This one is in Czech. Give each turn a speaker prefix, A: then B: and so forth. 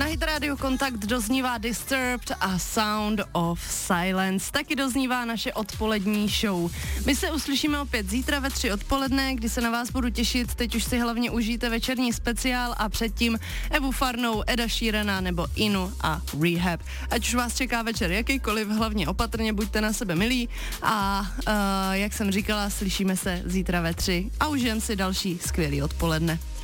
A: Hit Radio Kontakt doznívá Disturbed a Sound of Silence. Taky doznívá naše odpolední show. My se uslyšíme opět zítra ve 3 odpoledne, kdy se na vás budu těšit. Teď už si hlavně užijte večerní speciál a předtím Evu Farnou, Eda Sheerana nebo Inu a Rehab. Ať už vás čeká večer jakýkoliv, hlavně opatrně, buďte na sebe milí a jak jsem říkala, slyšíme se zítra ve 3 a užijem si další skvělý odpoledne.